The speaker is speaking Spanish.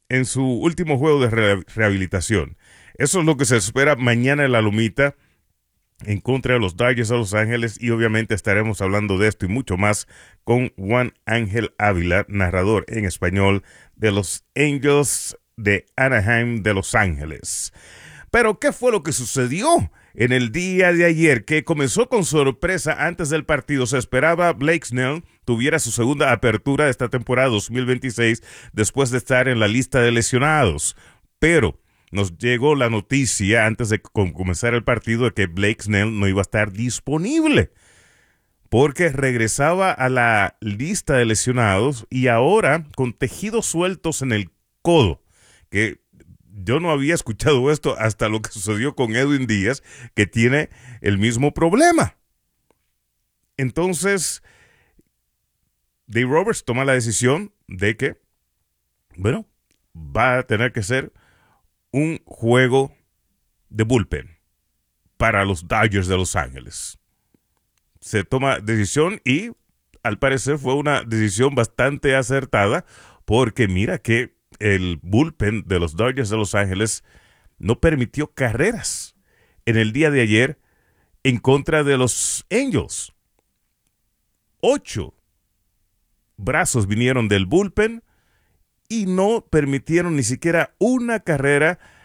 en su último juego de rehabilitación. Eso es lo que se espera mañana en la Lomita en contra de los Dodgers de Los Ángeles y obviamente estaremos hablando de esto y mucho más con Juan Ángel Ávila, narrador en español de los Angels de Anaheim de Los Ángeles. Pero, ¿qué fue lo que sucedió en el día de ayer? Que comenzó con sorpresa antes del partido. Se esperaba Blake Snell tuviera su segunda apertura de esta temporada 2026 después de estar en la lista de lesionados. Pero nos llegó la noticia antes de comenzar el partido de que Blake Snell no iba a estar disponible porque regresaba a la lista de lesionados y ahora con tejidos sueltos en el codo, que yo no había escuchado esto hasta lo que sucedió con Edwin Díaz, que tiene el mismo problema. Entonces, Dave Roberts toma la decisión de que, bueno, va a tener que ser un juego de bullpen para los Dodgers de Los Ángeles. Se toma decisión y al parecer fue una decisión bastante acertada porque mira que el bullpen de los Dodgers de Los Ángeles no permitió carreras en el día de ayer en contra de los Angels. 8 brazos vinieron del bullpen y no permitieron ni siquiera una carrera